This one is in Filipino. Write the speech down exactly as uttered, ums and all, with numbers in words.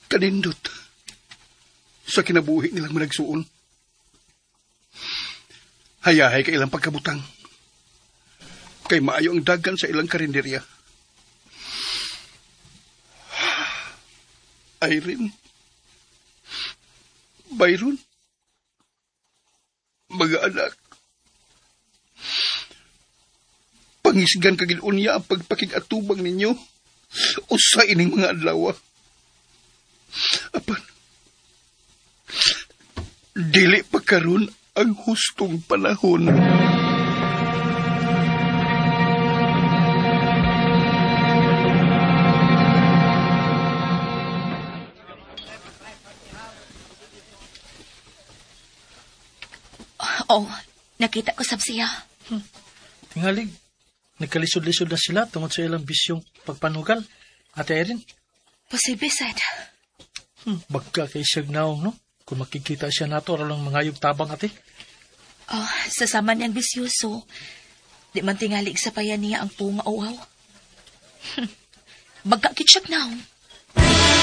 kanindot sa kinabuhi nilang managsuon. Hayahay ka ilang pagkabutang. Kay maayo ang dagan sa ilang karinderya. Irene, Byron, mga anak, pangisgan kagid unya ang pagpakigatubang ninyo usa ining mga adlaw. Apan, dili pa karon ang hustong panahon. Oh, nakita ko sab siya. Hmm. Tingalig, nagkalisod-lisod na sila tungod sa ilang bisyong pagpanugal. Ate Irene? Posible, sad. Hmm, bagka kay siyag naong, no? Kung makikita siya nato, aralang mangayog tabang, ate. Oh, sasama niyang bisyoso. Di man tingalig sa payan niya ang punga uwaw. Bagka kitsyag naong.